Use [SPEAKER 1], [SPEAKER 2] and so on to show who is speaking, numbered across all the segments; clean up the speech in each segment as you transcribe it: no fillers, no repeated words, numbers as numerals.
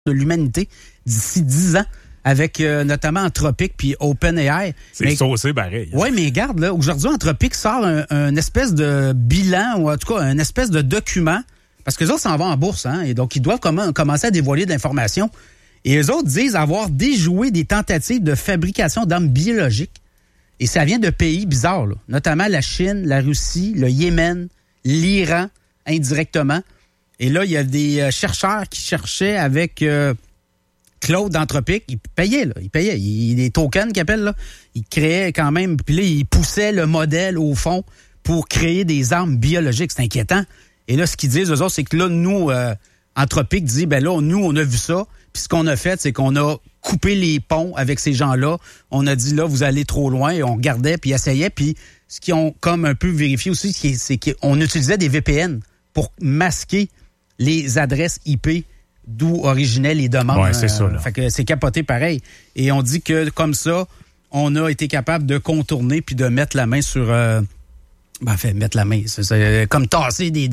[SPEAKER 1] de l'humanité d'ici 10 ans. Avec notamment Anthropic puis OpenAI.
[SPEAKER 2] C'est saucé pareil.
[SPEAKER 1] Oui, mais regarde, là, aujourd'hui, Anthropic sort un espèce de bilan, ou en tout cas, un espèce de document, parce que les autres s'en vont en bourse, hein, et donc ils doivent commencer à dévoiler de l'information. Et eux autres disent avoir déjoué des tentatives de fabrication d'armes biologiques. Et ça vient de pays bizarres, là, notamment la Chine, la Russie, le Yémen, l'Iran, indirectement. Et là, il y a des chercheurs qui cherchaient avec... Claude d'Anthropic, il payait. Les tokens qu'ils appellent, là. Il créait quand même, puis là, il poussait le modèle au fond pour créer des armes biologiques. C'est inquiétant. Et là, ce qu'ils disent, eux autres, c'est que là, nous, Anthropic dit, ben là, nous, on a vu ça, puis ce qu'on a fait, c'est qu'on a coupé les ponts avec ces gens-là. On a dit, là, vous allez trop loin, et on regardait, puis essayait, puis ce qu'ils ont comme un peu vérifié aussi, c'est qu'on utilisait des VPN pour masquer les adresses IP d'où originaient les demandes.
[SPEAKER 2] Ouais, c'est ça, là.
[SPEAKER 1] Fait que c'est capoté pareil. Et on dit que comme ça, on a été capable de contourner puis de mettre la main sur... mettre la main. C'est comme tasser des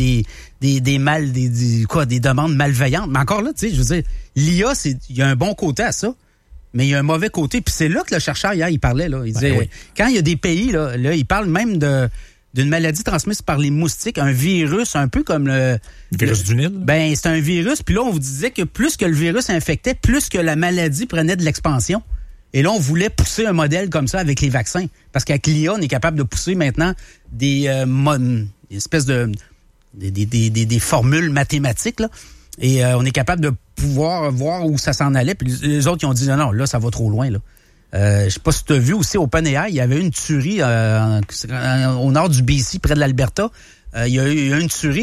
[SPEAKER 1] demandes malveillantes. Mais encore là, tu sais, je veux dire, l'IA, il y a un bon côté à ça, mais il y a un mauvais côté. Puis c'est là que le chercheur, hier, il parlait, là. Il disait, quand il y a des pays, là, il parle même d'une maladie transmise par les moustiques, un virus un peu comme le
[SPEAKER 2] virus du Nil?
[SPEAKER 1] Ben, c'est un virus. Puis là, on vous disait que plus que le virus infectait, plus que la maladie prenait de l'expansion. Et là, on voulait pousser un modèle comme ça avec les vaccins. Parce qu'avec l'IA, on est capable de pousser maintenant des espèces des formules mathématiques, là. Et on est capable de pouvoir voir où ça s'en allait. Puis les autres, ils ont dit non, là, ça va trop loin, là. Je sais pas si tu as vu aussi au OpenAI, il y avait une tuerie au nord du BC, près de l'Alberta. Il y a eu une tuerie,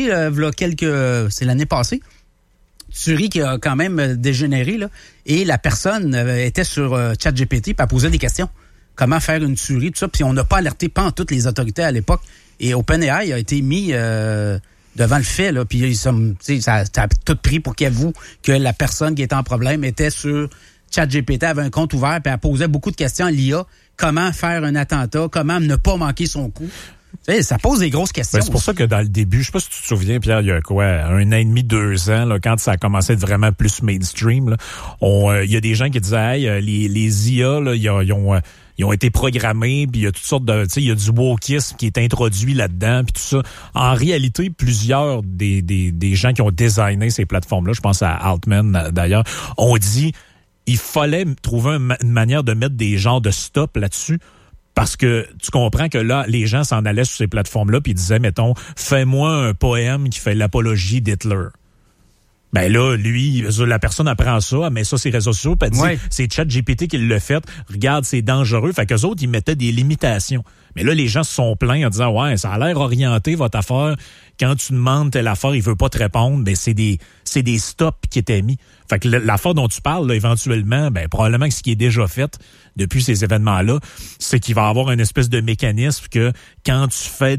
[SPEAKER 1] c'est l'année passée. Tuerie qui a quand même dégénéré, là. Et la personne était sur ChatGPT, puis elle posait des questions. Comment faire une tuerie, tout ça. Puis on n'a pas alerté toutes les autorités à l'époque. Et OpenAI a été mis devant le fait, là. Puis ça a tout pris pour qu'il avoue que la personne qui était en problème était sur ChatGPT, avait un compte ouvert, puis elle posait beaucoup de questions à l'IA. Comment faire un attentat? Comment ne pas manquer son coup? Tu sais, ça pose des grosses questions.
[SPEAKER 2] Ben, c'est pour ça que dans le début, je sais pas si tu te souviens, Pierre, il y a 1 an et demi, 2 ans, là, quand ça a commencé à être vraiment plus mainstream, là, il y a des gens qui disaient, hey, les IA, là, ils ont été programmés, puis il y a toutes sortes de, tu sais, il y a du wokisme qui est introduit là-dedans, puis tout ça. En réalité, plusieurs des gens qui ont designé ces plateformes-là, je pense à Altman d'ailleurs, ont dit il fallait trouver une manière de mettre des genres de stop là-dessus. Parce que tu comprends que là, les gens s'en allaient sur ces plateformes-là puis ils disaient, mettons, fais-moi un poème qui fait l'apologie d'Hitler. Ben là, lui, la personne apprend ça, elle met ça sur les réseaux sociaux, puis elle dit, c'est ChatGPT qui l'a fait, regarde, c'est dangereux. Fait qu'eux autres, ils mettaient des limitations. Mais là, les gens se sont plaints en disant, ouais, ça a l'air orienté, votre affaire. Quand tu demandes telle affaire, il veut pas te répondre. Ben, c'est des stops qui étaient mis. Fait que l'affaire dont tu parles, là, éventuellement, ben, probablement que ce qui est déjà fait depuis ces événements-là, c'est qu'il va y avoir une espèce de mécanisme que quand tu fais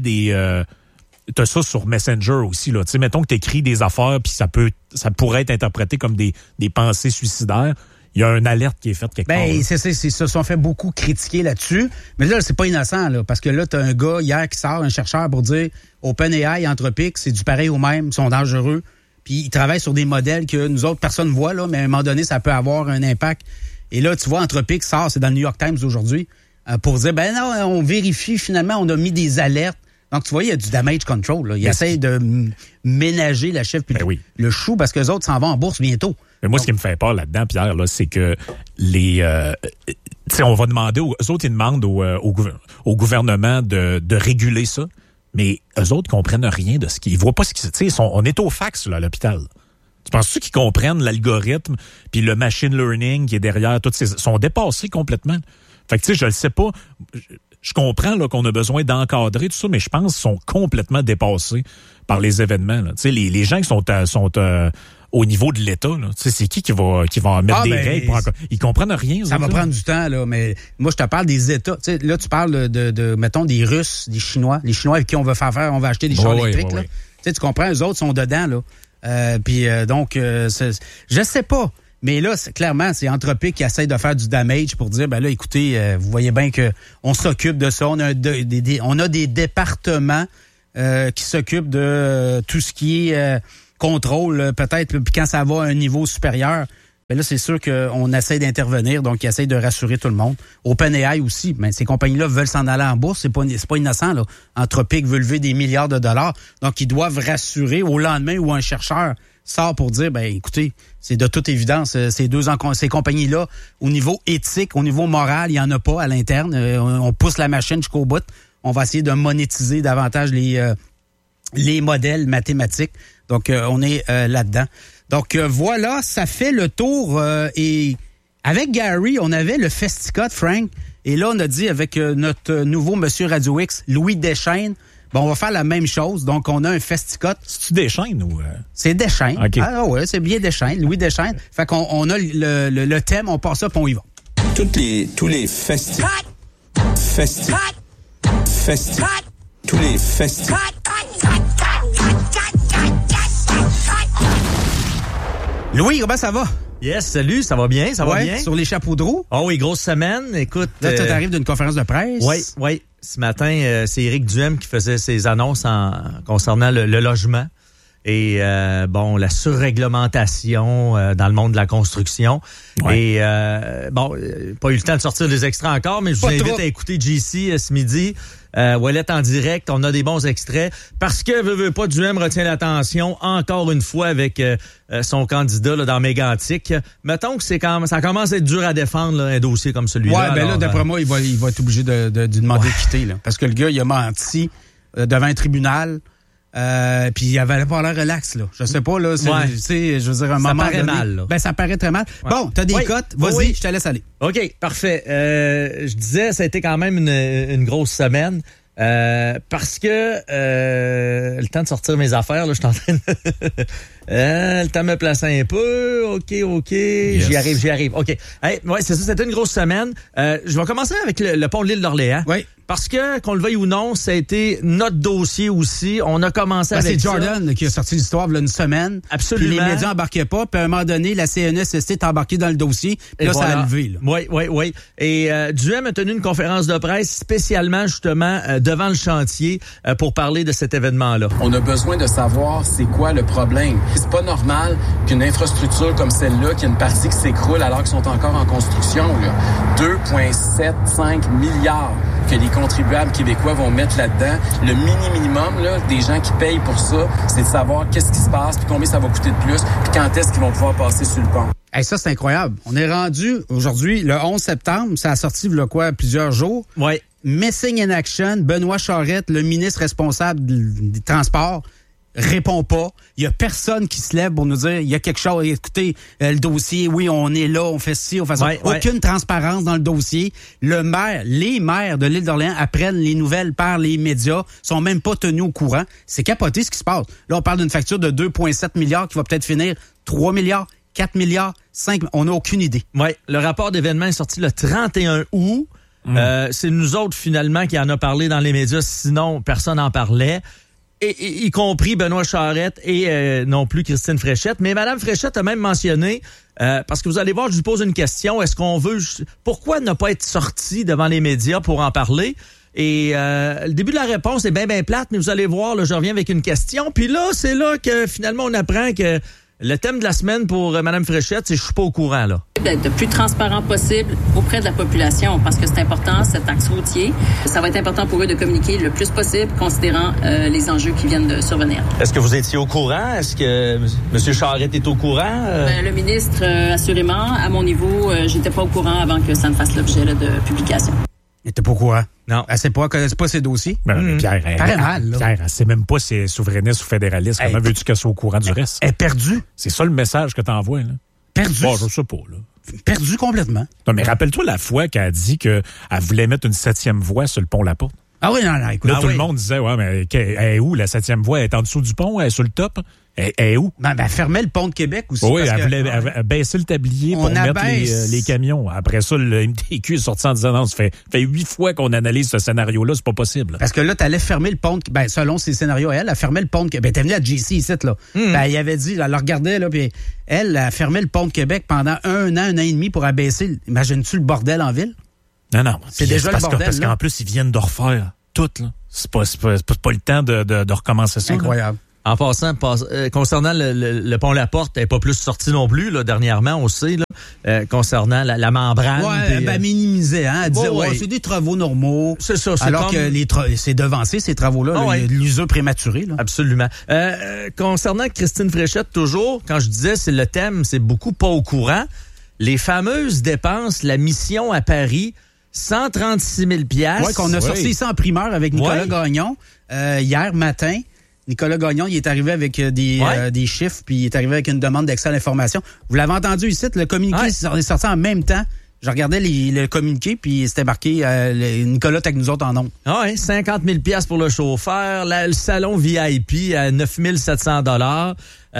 [SPEAKER 2] t'as ça sur Messenger aussi, là. Tu sais, mettons que t'écris des affaires puis ça pourrait être interprété comme des pensées suicidaires. Il y a une alerte qui est faite quelque part.
[SPEAKER 1] Ben, ils se sont fait beaucoup critiquer là-dessus. Mais là, c'est pas innocent, là. Parce que là, t'as un gars hier qui sort, un chercheur, pour dire OpenAI, Anthropic, c'est du pareil au même, ils sont dangereux. Puis ils travaillent sur des modèles que nous autres, personne ne voit, là, mais à un moment donné, ça peut avoir un impact. Et là, tu vois, Anthropic sort, c'est dans le New York Times aujourd'hui, pour dire, ben non, on vérifie, finalement, on a mis des alertes. Donc, tu vois, il y a du damage control, là. Ils essayent de ménager la chèvre puis le chou, parce que les autres s'en vont en bourse bientôt.
[SPEAKER 2] Mais moi, ce qui me fait peur là-dedans, Pierre, là, c'est que tu sais, on va demander, eux autres, ils demandent au gouvernement de réguler ça, mais eux autres, ils comprennent rien de ce qu'ils voient pas ce qui, tu sais, on est au fax, là, à l'hôpital. Tu penses-tu qu'ils comprennent l'algorithme puis le machine learning qui est derrière toutes ces... Ils sont dépassés complètement. Fait que, tu sais, je le sais pas. Je comprends là, qu'on a besoin d'encadrer tout ça, mais je pense qu'ils sont complètement dépassés par les événements. Tu sais, les gens qui sont au niveau de l'État, là, tu sais, c'est qui va mettre des règles? Ils comprennent rien.
[SPEAKER 1] Ça va prendre du temps, là, mais moi, je te parle des États. Tu sais, là, tu parles mettons, des Russes, des Chinois. Les Chinois avec qui on va acheter des chars électriques. Là. Tu sais, tu comprends, eux autres sont dedans, là. Donc, je sais pas. Mais là, clairement, c'est Anthropic qui essaie de faire du damage pour dire, ben là, écoutez, vous voyez bien que on s'occupe de ça. On a des départements qui s'occupent de tout ce qui est contrôle, peut-être, puis quand ça va à un niveau supérieur, Ben là, c'est sûr qu'on essaie d'intervenir, donc ils essayent de rassurer tout le monde. OpenAI aussi, mais ces compagnies-là veulent s'en aller en bourse, c'est pas innocent, là. Anthropic veut lever des milliards de dollars, donc ils doivent rassurer au lendemain où un chercheur sort pour dire, ben écoutez, c'est de toute évidence, ces compagnies-là, au niveau éthique, au niveau moral, il n'y en a pas à l'interne. On pousse la machine jusqu'au bout. On va essayer de monétiser davantage les modèles mathématiques. Donc, on est là-dedans. Donc, voilà, ça fait le tour. Et avec Gary, on avait le Festicot, Frank. Et là, on a dit avec notre nouveau Monsieur Radio X, Louis Deschaines, bon, on va faire la même chose. Donc, on a un Festicot.
[SPEAKER 2] C'est-tu Deschaines ou...
[SPEAKER 1] C'est Deschaines.
[SPEAKER 2] Okay.
[SPEAKER 1] Ah ouais, c'est bien Deschaines, Louis Deschaines. Fait qu'on a le thème, on passe ça, puis on y va.
[SPEAKER 3] Tous les tous les
[SPEAKER 1] Louis, comment ça va?
[SPEAKER 4] Yes, salut, ça va bien, ça va bien.
[SPEAKER 1] Sur les chapeaux de roue?
[SPEAKER 4] Oh oui, grosse semaine, écoute.
[SPEAKER 1] Là, tu arrives d'une conférence de presse.
[SPEAKER 4] Oui. Ce matin, c'est Éric Duhem qui faisait ses annonces concernant le logement et la surréglementation dans le monde de la construction. Ouais. Et pas eu le temps de sortir les extraits encore, mais je vous invite à écouter JC ce midi. Ouellet en direct, on a des bons extraits parce que veut pas Duhem retient l'attention encore une fois avec son candidat là, dans Mégantic. Mettons que ça commence à être dur à défendre là, un dossier comme celui-là.
[SPEAKER 1] Ouais, ben là d'après moi il va être obligé de demander de quitter là, parce que le gars il a menti devant un tribunal. Puis il avait pas l'air relax là. Je sais pas là, je veux dire un moment
[SPEAKER 4] ça paraît
[SPEAKER 1] donné,
[SPEAKER 4] mal là.
[SPEAKER 1] Ben ça paraît très mal. Ouais. Bon, t'as des cotes, vas-y, je te laisse aller.
[SPEAKER 4] OK, parfait. Je disais ça a été quand même une grosse semaine. Parce que le temps de sortir mes affaires là, je suis en train de le temps de me placer un peu. OK. Yes. J'y arrive. OK. Hey, ouais, c'est ça, c'était une grosse semaine. Je vais commencer avec le pont de l'île d'Orléans.
[SPEAKER 1] Oui.
[SPEAKER 4] Parce que, qu'on le veuille ou non, ça a été notre dossier aussi. On a commencé avec
[SPEAKER 1] c'est Jordan qui a sorti l'histoire il y a une semaine.
[SPEAKER 4] Absolument.
[SPEAKER 1] Puis les médias embarquaient pas. Puis à un moment donné, la CNESST est embarquée dans le dossier. Puis là, voilà. Ça a levé. Là.
[SPEAKER 4] Oui. Et Duhem a tenu une conférence de presse spécialement, justement, devant le chantier pour parler de cet événement-là.
[SPEAKER 5] On a besoin de savoir c'est quoi le problème. C'est pas normal qu'une infrastructure comme celle-là, qu'il y a une partie qui s'écroule alors qu'ils sont encore en construction. 2,75 milliards que les contribuables québécois vont mettre là-dedans. Le minimum là, des gens qui payent pour ça, c'est de savoir qu'est-ce qui se passe, puis combien ça va coûter de plus, puis quand est-ce qu'ils vont pouvoir passer sur le pont.
[SPEAKER 1] Hey, ça, c'est incroyable. On est rendu aujourd'hui, le 11 septembre, ça a sorti plusieurs jours.
[SPEAKER 4] Oui.
[SPEAKER 1] Missing in action, Benoît Charette, le ministre responsable des Transports, répond pas. Il y a personne qui se lève pour nous dire il y a quelque chose. Écoutez, le dossier, oui, on est là, on fait ci, on fait ça. Aucune transparence dans le dossier. Les maires de l'île d'Orléans apprennent les nouvelles par les médias, sont même pas tenus au courant. C'est capoté ce qui se passe. Là, on parle d'une facture de 2,7 milliards qui va peut-être finir 3 milliards, 4 milliards, 5. On n'a aucune idée.
[SPEAKER 4] Oui, le rapport d'événement est sorti le 31 août. C'est nous autres, finalement, qui en a parlé dans les médias. Sinon, personne n'en parlait. Et y compris Benoît Charette et non plus Christine Fréchette. Mais Mme Fréchette a même mentionné, parce que vous allez voir, je lui pose une question, pourquoi ne pas être sorti devant les médias pour en parler? Et le début de la réponse est bien plate, mais vous allez voir, là, je reviens avec une question. Puis là, c'est là que finalement on apprend que le thème de la semaine pour Mme Fréchette, c'est « je suis pas au courant ». Là.
[SPEAKER 6] D'être le plus transparent possible auprès de la population parce que c'est important, cet axe routier. Ça va être important pour eux de communiquer le plus possible considérant les enjeux qui viennent de survenir.
[SPEAKER 4] Est-ce que vous étiez au courant? Est-ce que M. Charette est au courant?
[SPEAKER 6] Le ministre, assurément. À mon niveau, j'étais pas au courant avant que ça ne fasse l'objet là, de publication.
[SPEAKER 1] Elle était pas au courant.
[SPEAKER 4] Non.
[SPEAKER 1] Elle connaît pas ses dossiers.
[SPEAKER 2] Pierre, elle sait même pas si elle est souverainiste ou fédéraliste. Comment veux-tu qu'elle soit au courant du reste?
[SPEAKER 1] Elle est perdue.
[SPEAKER 2] C'est ça le message que t'envoies, là.
[SPEAKER 1] Perdue.
[SPEAKER 2] Bon, je sais pas, là.
[SPEAKER 1] Perdue complètement.
[SPEAKER 2] Non, mais rappelle-toi la fois qu'elle a dit qu'elle voulait mettre une 7e voie sur le pont La Porte.
[SPEAKER 1] Ah oui, non, écoute.
[SPEAKER 2] Là, tout le monde disait, ouais, mais elle est où, la 7e voie? Elle est en dessous du pont? Elle est sur le top? Elle est où?
[SPEAKER 1] Ben, elle fermait le pont de Québec aussi.
[SPEAKER 2] Oui, elle voulait baisser le tablier pour mettre les camions. Après ça, le MTQ est sorti en disant, non, ça fait 8 fois qu'on analyse ce scénario-là, c'est pas possible.
[SPEAKER 1] Parce que là, t'allais fermer le pont de selon ses scénarios, elle fermé le pont de Québec. Ben, t'es venue à JC ici, là. Ben, il avait dit, elle le regardait, là, puis elle a fermé le pont de Québec pendant un an et demi pour abaisser. Imagines-tu le bordel en ville?
[SPEAKER 2] Non.
[SPEAKER 1] C'est déjà le bordel.
[SPEAKER 2] Parce qu'en plus, ils viennent de refaire tout, là. C'est pas le temps de recommencer ça.
[SPEAKER 1] Incroyable.
[SPEAKER 4] En passant, concernant le pont La Porte, elle n'est pas plus sortie non plus, là, dernièrement, on sait, là, concernant la membrane.
[SPEAKER 1] Ouais, elle minimisait, hein. Elle disait, c'est des travaux normaux.
[SPEAKER 4] C'est ça,
[SPEAKER 1] alors que c'est devancé, ces travaux-là, l'usure prématurée, là.
[SPEAKER 4] Absolument. Concernant Christine Fréchette, toujours, quand je disais, c'est le thème, c'est beaucoup pas au courant. Les fameuses dépenses, la mission à Paris, 136 000 $.
[SPEAKER 1] Oui, qu'on a sorti ici en primeur avec Nicolas Gagnon hier matin. Nicolas Gagnon, il est arrivé avec des chiffres, puis il est arrivé avec une demande d'accès à l'information. Vous l'avez entendu ici, le communiqué est sorti en même temps. Je regardais le communiqué, puis c'était marqué Nicolas avec nous autres en nom.
[SPEAKER 4] Ah oui, 50 000 $ pour le chauffeur, le salon VIP à 9 700 $,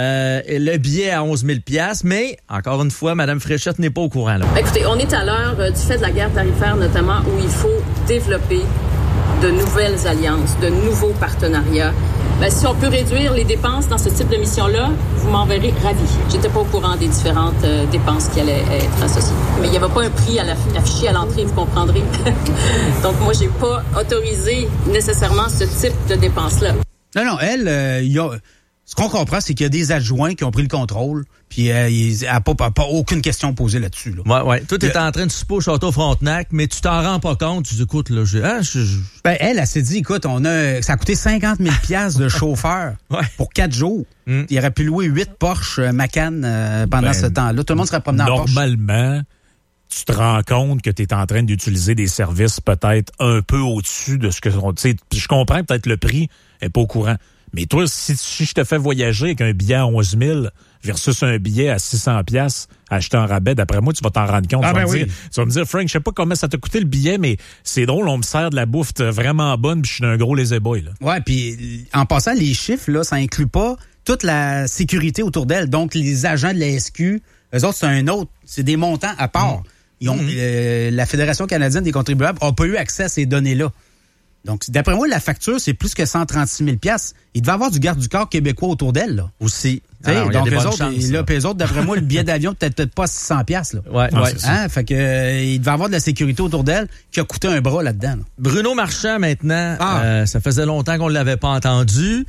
[SPEAKER 4] le billet à 11 000 $, mais, encore une fois, Mme Fréchette n'est pas au courant. Là.
[SPEAKER 6] Écoutez, on est à l'heure du fait de la guerre tarifaire, notamment, où il faut développer de nouvelles alliances, de nouveaux partenariats. Si on peut réduire les dépenses dans ce type de mission-là, vous m'enverrez ravi. J'étais pas au courant des différentes dépenses qui allaient être associées. Mais il n'y avait pas un prix affiché à l'entrée, vous comprendrez. Donc moi, j'ai pas autorisé nécessairement ce type de dépenses-là.
[SPEAKER 1] Non, elle, ce qu'on comprend, c'est qu'il y a des adjoints qui ont pris le contrôle, puis il n'y a pas aucune question posée là-dessus. Là.
[SPEAKER 4] Ouais. Tout est en train de se souper au Château Frontenac, mais tu t'en rends pas compte. Tu dis, écoute, là,
[SPEAKER 1] elle s'est dit, écoute, ça a coûté 50 000 $ de chauffeur pour 4 jours. Il aurait pu louer 8 Porsche Macan pendant ce temps-là. Tout le monde serait promené en Porsche.
[SPEAKER 2] Normalement, tu te rends compte que tu es en train d'utiliser des services peut-être un peu au-dessus de ce que... Je comprends peut-être le prix n'est pas au courant. Mais toi, si je te fais voyager avec un billet à 11 000 versus un billet à 600 $ acheté en rabais, d'après moi, tu vas t'en rendre compte. Tu vas me dire, Frank, je sais pas comment ça t'a coûté le billet, mais c'est drôle, on me sert de la bouffe vraiment bonne, puis je suis un gros lazy boy. Là.
[SPEAKER 1] Ouais, puis en passant, les chiffres, là, ça inclut pas toute la sécurité autour d'elle. Donc, les agents de la SQ, eux autres, c'est des montants à part. Ils ont, la Fédération canadienne des contribuables n'a pas eu accès à ces données-là. Donc, d'après moi, la facture, c'est plus que 136 000 $. Il devait y avoir du garde du corps québécois autour d'elle, là.
[SPEAKER 4] Aussi.
[SPEAKER 1] Donc, les autres, d'après moi, le billet d'avion, peut-être pas 600 $. Là.
[SPEAKER 4] Ouais.
[SPEAKER 1] Fait que, il devait y avoir de la sécurité autour d'elle qui a coûté un bras là-dedans. Là.
[SPEAKER 4] Bruno Marchand, maintenant, ça faisait longtemps qu'on ne l'avait pas entendu.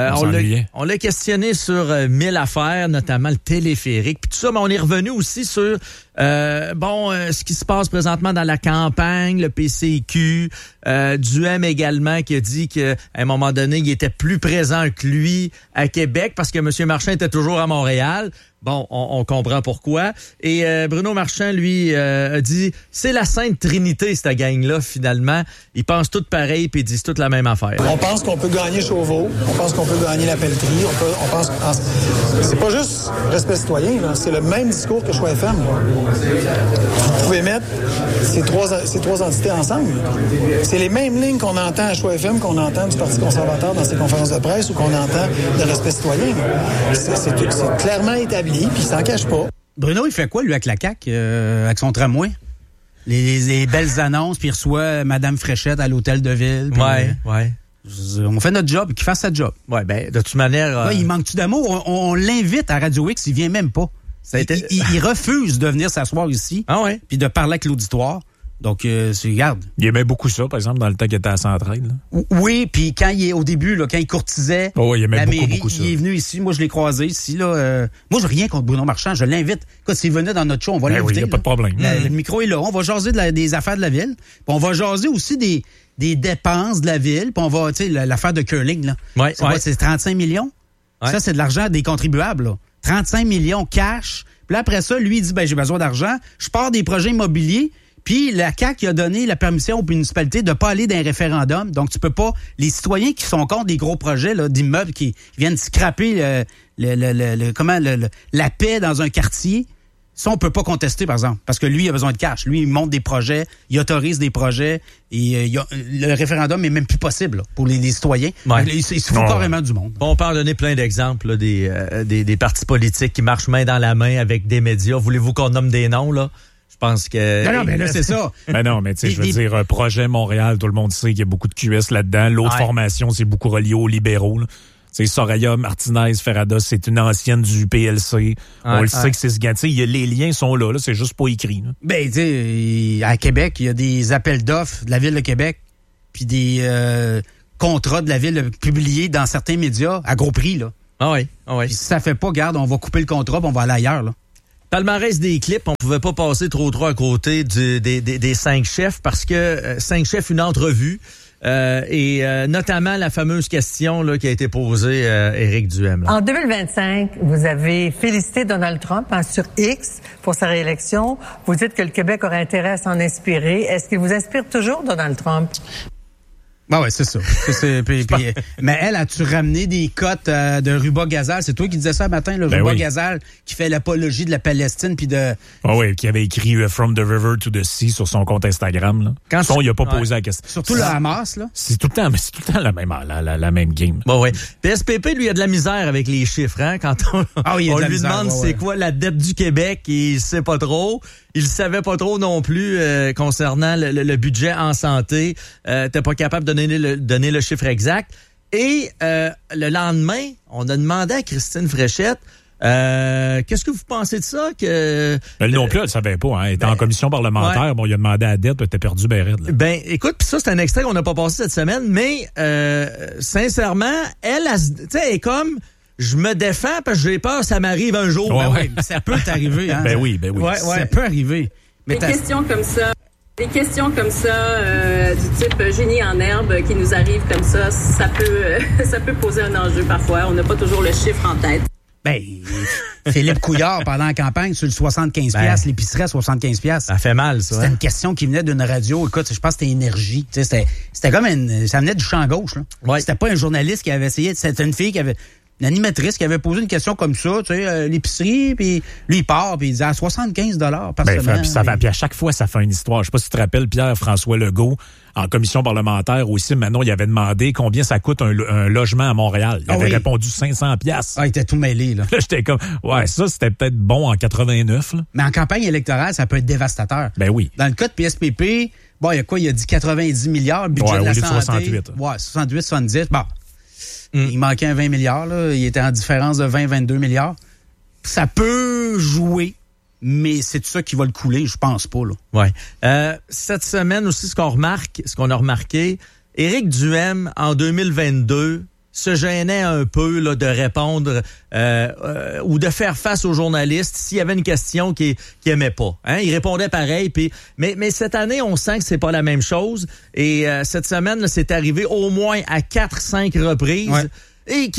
[SPEAKER 4] On l'a questionné sur 1000 affaires, notamment le téléphérique, puis tout ça, mais on est revenu aussi sur ce qui se passe présentement dans la campagne, le PCQ, Duhem également, qui a dit qu'à un moment donné, il était plus présent que lui à Québec parce que M. Marchand était toujours à Montréal. Bon, on comprend pourquoi. Et Bruno Marchand, lui, a dit, c'est la Sainte Trinité, cette gang-là, finalement. Ils pensent tous pareil, puis ils disent toutes la même affaire.
[SPEAKER 3] On pense qu'on peut gagner Chauveau, on pense qu'on peut gagner la pelleterie, on pense... C'est pas juste respect citoyen, là. C'est le même discours que Choix FM. Vous pouvez mettre ces trois entités ensemble. C'est les mêmes lignes qu'on entend à Choix FM, qu'on entend du Parti conservateur dans ses conférences de presse ou qu'on entend de respect citoyen. C'est clairement établi. Puis il s'en cache pas.
[SPEAKER 1] Bruno, il fait quoi, lui, avec la CAQ, avec son tramway? Les belles annonces, puis il reçoit Mme Fréchette à l'hôtel de ville.
[SPEAKER 4] Ouais.
[SPEAKER 1] On fait notre job, qu'il fasse sa job.
[SPEAKER 4] Ouais, de toute manière...
[SPEAKER 1] il manque-tu d'amour? On l'invite à Radio X, il vient même pas. Il refuse de venir s'asseoir ici, puis de parler avec l'auditoire. Donc, regarde.
[SPEAKER 2] Il aimait beaucoup ça, par exemple, dans le temps qu'il était à Centraide.
[SPEAKER 1] Oui, puis quand il est au début, là, quand il courtisait
[SPEAKER 2] il aimait
[SPEAKER 1] la mairie,
[SPEAKER 2] beaucoup ça.
[SPEAKER 1] Il est venu ici. Moi, je l'ai croisé ici. Là, moi, j'ai rien contre Bruno Marchand. Je l'invite. Quand s'il venait dans notre show, on va l'inviter.
[SPEAKER 2] Oui, il n'y a pas de problème.
[SPEAKER 1] Le micro est là. On va jaser des affaires de la ville. Puis on va jaser aussi des dépenses de la ville. Puis on va, tu sais, l'affaire de curling, là. C'est 35 millions. Ouais. Ça, c'est de l'argent des contribuables, là. 35 millions cash. Puis là, après ça, lui, il dit, j'ai besoin d'argent. Je pars des projets immobiliers. Puis la CAQ a donné la permission aux municipalités de pas aller dans un référendum. Donc, tu peux pas... Les citoyens qui sont contre des gros projets là, d'immeubles qui viennent scraper la paix dans un quartier, ça, on peut pas contester, par exemple. Parce que lui, il a besoin de cash. Lui, il monte des projets, il autorise des projets. Et le référendum est même plus possible là, pour les citoyens. Ouais. Il se fout carrément du monde.
[SPEAKER 4] On peut en donner plein d'exemples là, des partis politiques qui marchent main dans la main avec des médias. Voulez-vous qu'on nomme des noms, là? Je pense que...
[SPEAKER 1] Non, mais là, c'est ça.
[SPEAKER 2] Mais non, mais tu sais, je veux dire, Projet Montréal, tout le monde sait qu'il y a beaucoup de QS là-dedans. L'autre formation, c'est beaucoup relié aux libéraux. Tu sais, Soraya Martinez Ferrada, c'est une ancienne du PLC. On le sait que c'est ce gars. Tu sais, les liens sont là, c'est juste pas écrit. Là.
[SPEAKER 1] Ben, tu sais, à Québec, il y a des appels d'offres de la Ville de Québec, puis des contrat de la ville publié dans certains médias à gros prix, là.
[SPEAKER 4] Ah oui.
[SPEAKER 1] Puis si ça fait pas, garde, on va couper le contrat, puis on va aller ailleurs, là.
[SPEAKER 4] Palmarès des clips, on pouvait pas passer trop à côté des 5 chefs parce que 5 chefs, une entrevue. Et notamment la fameuse question là, qui a été posée à Éric Duhem. Là.
[SPEAKER 7] En 2025, vous avez félicité Donald Trump sur X pour sa réélection. Vous dites que le Québec aurait intérêt à s'en inspirer. Est-ce qu'il vous inspire toujours, Donald Trump?
[SPEAKER 1] Ben ouais, c'est ça. Mais elle, as-tu ramené des cotes de Ruba Gazal? C'est toi qui disais ça le matin, le Ruba Gazal, qui fait l'apologie de la Palestine puis de...
[SPEAKER 2] oui, qui avait écrit « From the river to the sea » sur son compte Instagram. Là. Quand il n'a pas posé la question.
[SPEAKER 1] Surtout le Hamas, là.
[SPEAKER 2] C'est tout le temps la même game.
[SPEAKER 4] Bon, oui. PSPP, lui, a de la misère avec les chiffres, hein? Quand on lui demande c'est quoi la dette du Québec, il sait pas trop. Il savait pas trop non plus concernant le budget en santé. T'es pas capable de donner le chiffre exact. Et le lendemain, on a demandé à Christine Fréchette qu'est-ce que vous pensez de ça?
[SPEAKER 2] Elle non plus, elle savait pas. Hein. Elle était en commission parlementaire. Ouais. Bon, il a demandé à la dette, t'es perdu ben raide. Là.
[SPEAKER 4] Ben, écoute, pis ça, c'est un extrait qu'on n'a pas passé cette semaine, mais sincèrement, elle est comme... Je me défends parce que j'ai peur, ça m'arrive un jour.
[SPEAKER 1] Ouais. Ça peut t'arriver, hein?
[SPEAKER 2] Ben oui.
[SPEAKER 1] Ouais. Ça peut arriver.
[SPEAKER 6] Mais des questions comme ça, du type génie en herbe qui nous arrivent comme ça, ça peut poser un enjeu parfois. On n'a pas toujours le chiffre en tête.
[SPEAKER 1] Ben, Philippe Couillard, pendant la campagne, sur le 75$, l'épicerie à 75$.
[SPEAKER 4] Ça fait mal, ça.
[SPEAKER 1] C'était une question qui venait d'une radio. Écoute, je pense que c'était Énergie. C'était comme ça venait du champ gauche, là. Ouais. C'était pas un journaliste qui avait essayé. C'était une fille qui avait... Une animatrice qui avait posé une question comme ça, tu sais, l'épicerie, puis lui, il part, puis il disait à 75$ par semaine.
[SPEAKER 2] Puis à chaque fois, ça fait une histoire. Je sais pas si tu te rappelles, Pierre-François Legault, en commission parlementaire aussi, maintenant, il avait demandé combien ça coûte un logement à Montréal. Il avait répondu 500$.
[SPEAKER 1] Ah, il était tout mêlé, là.
[SPEAKER 2] Là, j'étais comme, ça, c'était peut-être bon en 89, là.
[SPEAKER 1] Mais en campagne électorale, ça peut être dévastateur.
[SPEAKER 2] Ben oui.
[SPEAKER 1] Dans le cas de PSPP, bon, il y a quoi? Il a dit 90 milliards, budget de la santé.
[SPEAKER 2] 68.
[SPEAKER 1] Ouais, 68, 70. Bon. Il manquait un 20 milliards, là. Il était en différence de 20-22 milliards. Ça peut jouer, mais c'est ça qui va le couler, je pense pas, là.
[SPEAKER 4] Ouais. Cette semaine aussi, ce qu'on a remarqué, Éric Duhem, en 2022, se gênait un peu là, de répondre ou de faire face aux journalistes s'il y avait une question qu'il aimait pas. Hein? Il répondait pareil. Mais cette année, on sent que c'est pas la même chose. Et cette semaine, là, c'est arrivé au moins à 4-5 reprises. Ouais. Et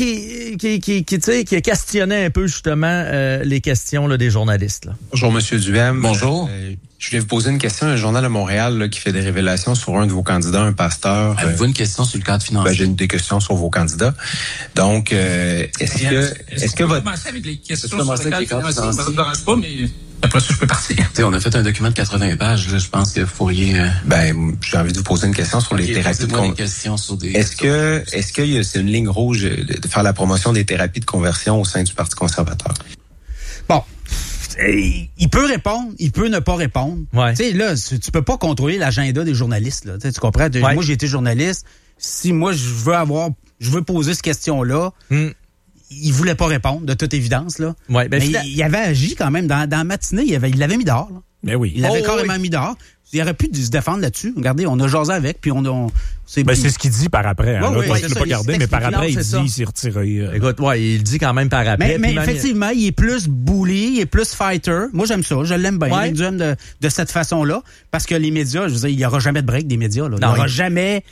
[SPEAKER 4] qui questionnait un peu justement les questions là, des journalistes. Là.
[SPEAKER 8] Bonjour, M. Duhem.
[SPEAKER 9] Bonjour.
[SPEAKER 8] Je voulais vous poser une question. Un journal de Montréal là, qui fait des révélations sur un de vos candidats, un pasteur.
[SPEAKER 9] Avez-vous une question sur le cadre financier?
[SPEAKER 8] J'ai des questions sur vos candidats. Donc, est-ce que votre...
[SPEAKER 9] commencer avec les questions sur le cadre financier? Ça ne me dérange pas, mais après ça, je peux partir. On a fait un document de 80 pages. Là, je pense que vous pourriez...
[SPEAKER 8] j'ai envie de vous poser une question sur les thérapies de conversion. Est-ce que c'est une ligne rouge de faire la promotion des thérapies de conversion au sein du Parti conservateur?
[SPEAKER 1] Bon. Il peut répondre, il peut ne pas répondre. Ouais. Tu sais, là, tu peux pas contrôler l'agenda des journalistes, là. Tu comprends? Ouais. Moi, j'ai été journaliste. Si moi, je veux poser cette question-là, il voulait pas répondre, de toute évidence, là. Ouais, mais il avait agi quand même. Dans la matinée, il l'avait mis dehors, là.
[SPEAKER 2] Mais oui.
[SPEAKER 1] Il l'avait carrément mis dehors. Il aurait pu se défendre là-dessus. Regardez, on a jasé avec, puis
[SPEAKER 2] c'est ce qu'il dit par après. Hein. Ouais, il ne l'a pas gardé, mais par après, il s'est retiré.
[SPEAKER 4] Écoute, il dit quand même par après.
[SPEAKER 1] Mais effectivement, il est plus bully, il est plus fighter. Moi, j'aime ça. Je l'aime bien, Éric Duhem, de cette façon-là. Parce que les médias, je veux dire, il n'y aura jamais de break des médias. Là. Il n'y aura jamais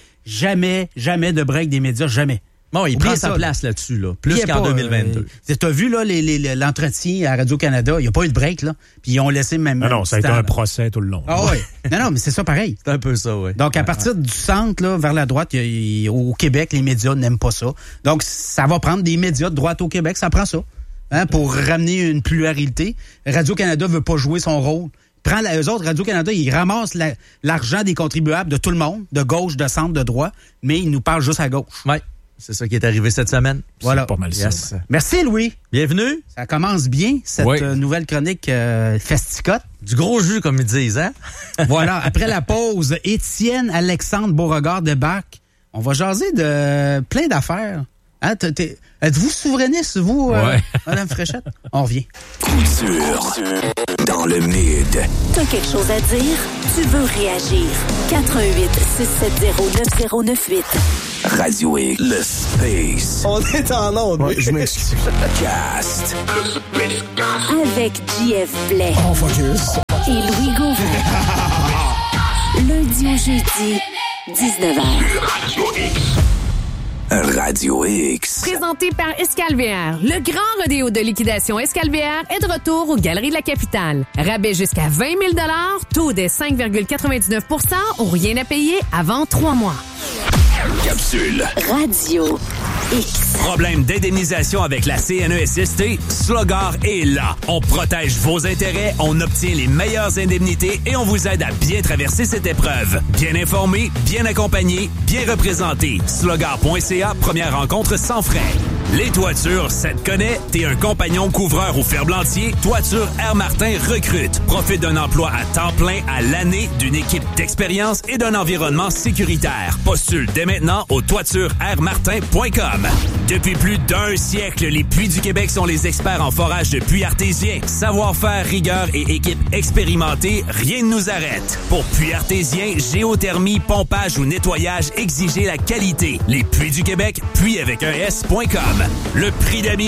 [SPEAKER 1] de break des médias. Jamais.
[SPEAKER 4] Bon, il prend sa place là-dessus, là, plus qu'en 2022.
[SPEAKER 1] Tu as vu là, l'entretien à Radio-Canada, il n'y a pas eu de break, là. Puis ils ont laissé même...
[SPEAKER 2] Non, ça a été un procès tout le long.
[SPEAKER 1] Ah oui. Non, mais c'est ça pareil.
[SPEAKER 4] C'est un peu ça, oui.
[SPEAKER 1] Donc, à partir du centre, là, vers la droite, au Québec, les médias n'aiment pas ça. Donc, ça va prendre des médias de droite au Québec, ça prend ça. Hein, pour ramener une pluralité. Radio-Canada veut pas jouer son rôle. Eux autres, Radio-Canada, ils ramassent l'argent des contribuables de tout le monde, de gauche, de centre, de droite, mais ils nous parlent juste à gauche.
[SPEAKER 4] Oui. C'est ça qui est arrivé cette semaine.
[SPEAKER 1] Voilà.
[SPEAKER 2] C'est pas mal ça.
[SPEAKER 1] Merci, Louis.
[SPEAKER 4] Bienvenue.
[SPEAKER 1] Ça commence bien, cette nouvelle chronique festicote.
[SPEAKER 4] Du gros jus, comme ils disent, hein?
[SPEAKER 1] Voilà. Après la pause, Étienne Alexandre Beauregard débarque. On va jaser de plein d'affaires. Hein, êtes-vous souverainiste, vous, Madame Fréchette? On revient.
[SPEAKER 10] Coup dur dans le mid.
[SPEAKER 11] T'as quelque chose à dire? Tu veux réagir? 418-670-9098.
[SPEAKER 10] Radio X, le Space.
[SPEAKER 11] On est en onde.
[SPEAKER 10] Ouais, je m'excuse. Cast.
[SPEAKER 12] Avec JF Blais.
[SPEAKER 11] Oh, focus.
[SPEAKER 12] Et Louis Gauvin. Lundi au jeudi, 19h.
[SPEAKER 10] Radio X. Radio X.
[SPEAKER 13] Présenté par Escalvière. Le grand rodéo de liquidation Escalvière est de retour aux Galeries de la Capitale. Rabais jusqu'à 20 000 $, taux des 5,99 % ou rien à payer avant 3 mois.
[SPEAKER 10] Capsule.
[SPEAKER 12] Radio X.
[SPEAKER 14] Problème d'indemnisation avec la CNESST? Slogar est là. On protège vos intérêts, on obtient les meilleures indemnités et on vous aide à bien traverser cette épreuve. Bien informé, bien accompagné, bien représenté. Slogar.ca, première rencontre sans frais. Les toitures, ça te connaît? T'es un compagnon couvreur ou ferblantier? Toiture Air Martin recrute. Profite d'un emploi à temps plein à l'année, d'une équipe d'expérience et d'un environnement sécuritaire. Postule dès maintenant au toitureairmartin.com. Depuis plus d'1 siècle, les Puits du Québec sont les experts en forage de puits artésiens. Savoir-faire, rigueur et équipe expérimentée, rien ne nous arrête. Pour puits artésiens, géothermie, pompage ou nettoyage, exigez la qualité. Les Puits du Québec, puits avec un S.com. Le prix d'amis